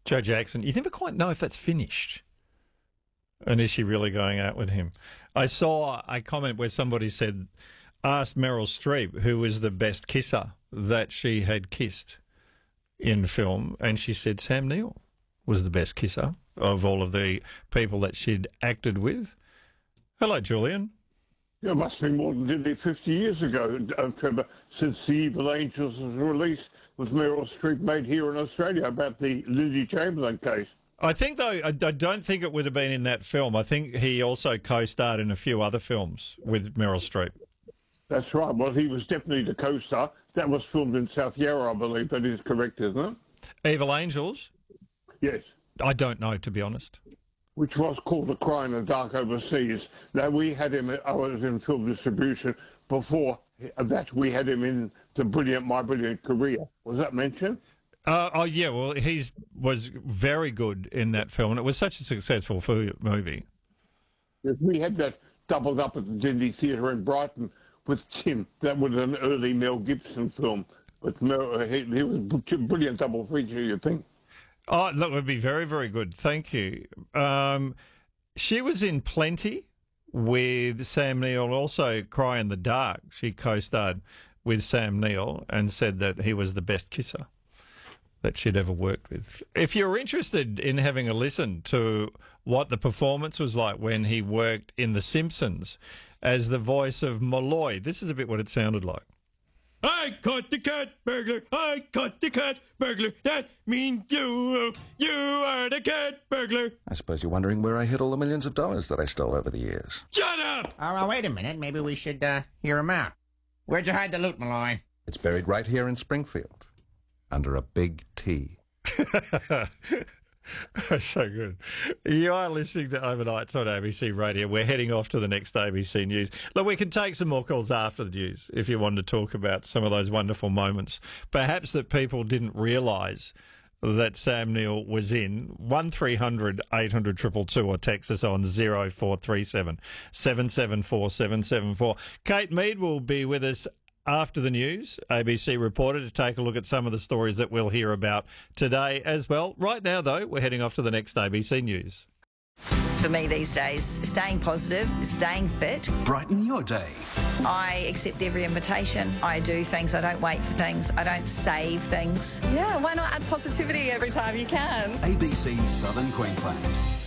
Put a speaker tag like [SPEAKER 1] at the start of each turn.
[SPEAKER 1] Joe Jackson. You never quite know if that's finished. And is she really going out with him? I saw a comment where somebody said, asked Meryl Streep who was the best kisser that she had kissed in film, and she said Sam Neill was the best kisser of all of the people that she'd acted with. Hello, Julian.
[SPEAKER 2] Yeah, it must be more than nearly 50 years ago, Trevor, since The Evil Angels was released with Meryl Streep made here in Australia about the Lindsay Chamberlain case.
[SPEAKER 1] I think, though, I don't think it would have been in that film. I think he also co-starred in a few other films with Meryl Streep.
[SPEAKER 2] That's right. Well, he was definitely the co-star. That was filmed in South Yarra, I believe. That is correct, isn't it?
[SPEAKER 1] Evil Angels?
[SPEAKER 2] Yes.
[SPEAKER 1] I don't know, to be honest.
[SPEAKER 2] Which was called A Cry in the Dark Overseas. Now, we had him, I was in film distribution. Before that, we had him in My Brilliant Career. Was that mentioned?
[SPEAKER 1] Yeah, well, he was very good in that film, and it was such a successful movie.
[SPEAKER 2] Yes, we had that doubled up at the Dindy Theatre in Brighton with Tim. That was an early Mel Gibson film. But he was a brilliant double feature, you think?
[SPEAKER 1] Oh, that would be very, very good. Thank you. She was in Plenty with Sam Neill, also Cry in the Dark. She co-starred with Sam Neill and said that he was the best kisser that she'd ever worked with. If you're interested in having a listen to what the performance was like when he worked in The Simpsons as the voice of Malloy, this is a bit what it sounded like. I caught the cat burglar. I caught the cat burglar. That means you are the cat burglar.
[SPEAKER 3] I suppose you're wondering where I hid all the millions of dollars that I stole over the years.
[SPEAKER 1] Shut up!
[SPEAKER 4] Oh, wait a minute. Maybe we should hear him out. Where'd you hide the loot, Malloy?
[SPEAKER 3] It's buried right here in Springfield, under a big T.
[SPEAKER 1] So good. You are listening to Overnights on ABC Radio. We're heading off to the next ABC News. Look, we can take some more calls after the news if you want to talk about some of those wonderful moments. Perhaps that people didn't realise that Sam Neill was in. 1300 800 222 or text us on 0437 774 774. Kate Mead will be with us after the news, ABC reporter, to take a look at some of the stories that we'll hear about today as well. Right now, though, we're heading off to the next ABC News.
[SPEAKER 5] For me these days, staying positive, staying fit.
[SPEAKER 6] Brighten your day.
[SPEAKER 5] I accept every invitation. I do things. I don't wait for things. I don't save things.
[SPEAKER 7] Yeah, why not add positivity every time you can?
[SPEAKER 6] ABC Southern Queensland.